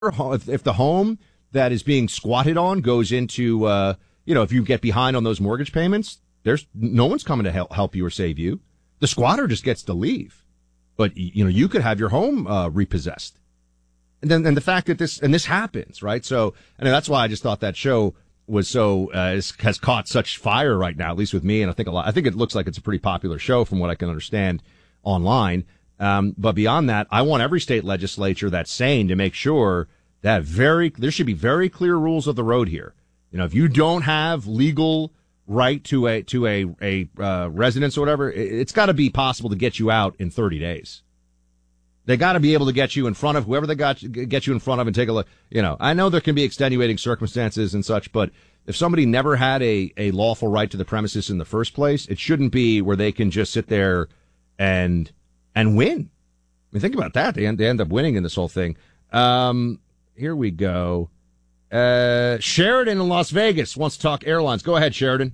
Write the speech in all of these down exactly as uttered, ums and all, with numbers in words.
if, if the home that is being squatted on goes into, uh, you know, if you get behind on those mortgage payments, there's no one's coming to help, help you or save you. The squatter just gets to leave. But, you know, you could have your home uh, repossessed. And then and the fact that this, and this happens, right? So, and that's why I just thought that show was so, uh, is, has caught such fire right now, at least with me. And I think a lot, I think it looks like it's a pretty popular show from what I can understand online. Um, but beyond that, I want every state legislature that's sane to make sure that very, there should be very clear rules of the road here. You know, if you don't have legal right to a, to a, a, uh, residence or whatever, it, it's got to be possible to get you out in thirty days. They got to be able to get you in front of whoever they got, get you in front of and take a look. You know, I know there can be extenuating circumstances and such, but if somebody never had a, a lawful right to the premises in the first place, it shouldn't be where they can just sit there and, and win. I mean, think about that. They end, they end up winning in this whole thing. Um, here we go. Uh, Sheridan in Las Vegas wants to talk airlines. Go ahead, Sheridan.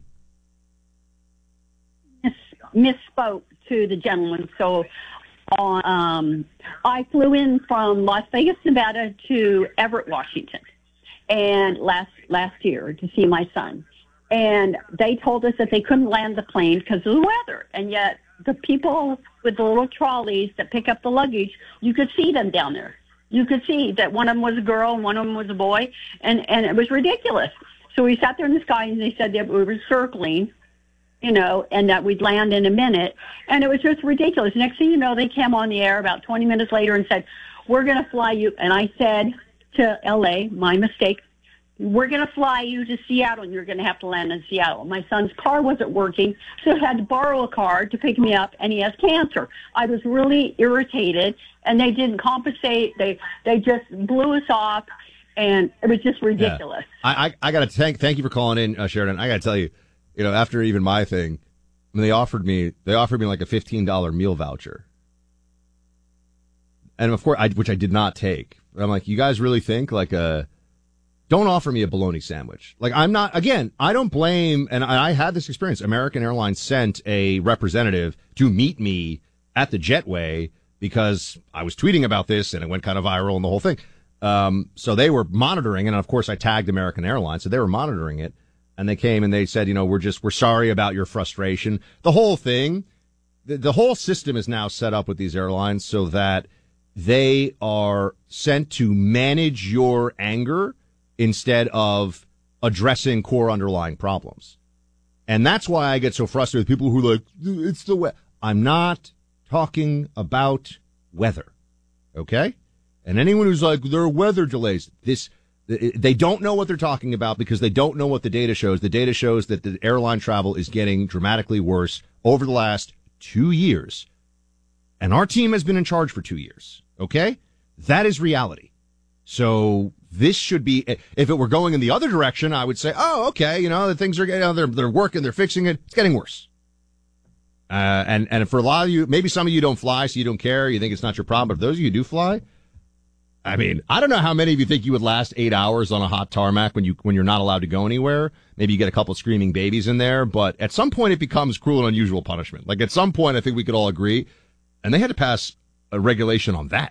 Miss, misspoke to the gentleman. So, on, um, I flew in from Las Vegas, Nevada to Everett, Washington, and last last year to see my son. And they told us that they couldn't land the plane because of the weather. And yet, the people with the little trolleys that pick up the luggage, you could see them down there. You could see that one of them was a girl and one of them was a boy, and, and it was ridiculous. So we sat there in the sky, and they said that we were circling, you know, and that we'd land in a minute, and it was just ridiculous. Next thing you know, they came on the air about twenty minutes later and said, we're going to fly you, and I said to L A, my mistake, we're going to fly you to Seattle, and you're going to have to land in Seattle. My son's car wasn't working, so I had to borrow a car to pick me up, and he has cancer. I was really irritated, and they didn't compensate. They they just blew us off, and it was just ridiculous. Yeah. I, I, I got to thank thank you for calling in, uh, Sheridan. I got to tell you, you know, after even my thing, when they offered me, they offered me like a fifteen dollars meal voucher. And of course, I, which I did not take. But I'm like, you guys really think like a, don't offer me a bologna sandwich. Like, I'm not, again, I don't blame, and I had this experience. American Airlines sent a representative to meet me at the jetway because I was tweeting about this and it went kind of viral and the whole thing. Um, so they were monitoring, and of course I tagged American Airlines, so they were monitoring it. And they came and they said, you know, we're just, we're sorry about your frustration. The whole thing, the, the whole system is now set up with these airlines so that they are sent to manage your anger instead of addressing core underlying problems. And that's why I get so frustrated with people who are like, it's the weather. I'm not talking about weather. Okay? And anyone who's like, there are weather delays, this, they don't know what they're talking about because they don't know what the data shows. The data shows that the airline travel is getting dramatically worse over the last two years. And our team has been in charge for two years. Okay? That is reality. So this should be, if it were going in the other direction, I would say, oh, okay, you know, the things are getting, you know, they're, they're working, they're fixing it. It's getting worse. Uh, and, and for a lot of you, maybe some of you don't fly, so you don't care. You think it's not your problem. But if those of you who do fly, I mean, I don't know how many of you think you would last eight hours on a hot tarmac when you, when you're not allowed to go anywhere. Maybe you get a couple of screaming babies in there, but at some point it becomes cruel and unusual punishment. Like at some point, I think we could all agree. And they had to pass a regulation on that.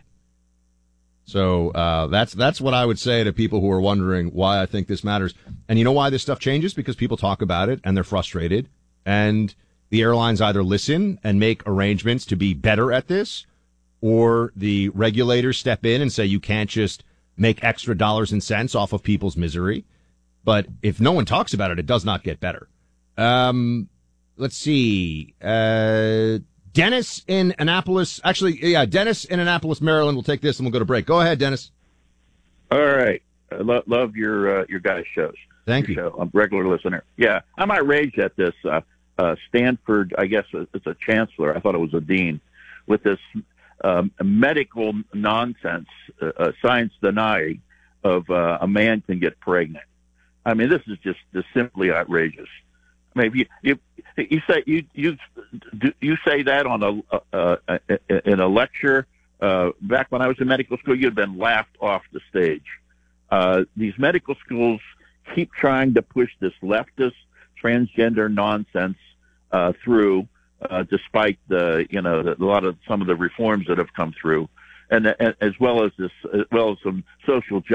So, uh, that's, that's what I would say to people who are wondering why I think this matters. And you know why this stuff changes? Because people talk about it and they're frustrated, and the airlines either listen and make arrangements to be better at this, or the regulators step in and say you can't just make extra dollars and cents off of people's misery. But if no one talks about it, it does not get better. Um, let's see. Uh, Dennis in Annapolis. Actually, yeah, Dennis in Annapolis, Maryland. We'll take this and we'll go to break. Go ahead, Dennis. All right. I lo- love your uh, your guys' shows. Thank your you. Show. I'm a regular listener. Yeah, I'm outraged at this. Uh, uh, Stanford, I guess it's a chancellor. I thought it was a dean, with this um, medical nonsense, uh, uh, science denying of uh, a man can get pregnant. I mean, this is just, just simply outrageous. I mean, you you, you say you you you say that on a uh, uh, in a lecture uh, back when I was in medical school, you'd been laughed off the stage. Uh, these medical schools keep trying to push this leftist transgender nonsense uh, through, uh, despite the you know the, a lot of some of the reforms that have come through. and, and as well as this, as well as some social